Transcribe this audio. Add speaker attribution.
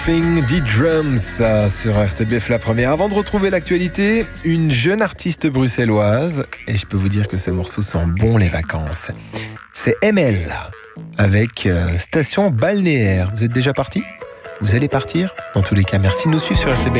Speaker 1: Thing D-Drums sur RTBF la première. Avant de retrouver l'actualité, une jeune artiste bruxelloise, et je peux vous dire que ce morceau sent bon les vacances. C'est ML avec Station Balnéaire. Vous êtes déjà parti ? Vous allez partir ? Dans tous les cas, merci de nous suivre sur RTBF.